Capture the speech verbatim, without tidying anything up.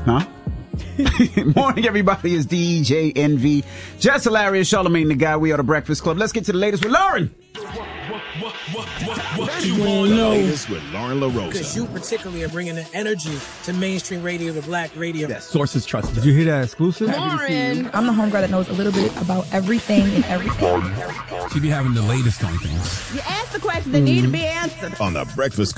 Huh? Morning, everybody. It's D J Envy. Just hilarious. Charlamagne the Guy. We are the Breakfast Club. Let's get to the latest with Lauren. What, what, what, what you want to know? Latest with Lauren LaRosa. Because you particularly are bringing the energy to mainstream radio, the black radio. That sources trust. Did you hear that exclusive? Lauren. I'm the homegirl that knows a little bit about everything and everything. She be having the latest on things. You ask the questions that mm. need to be answered. On the Breakfast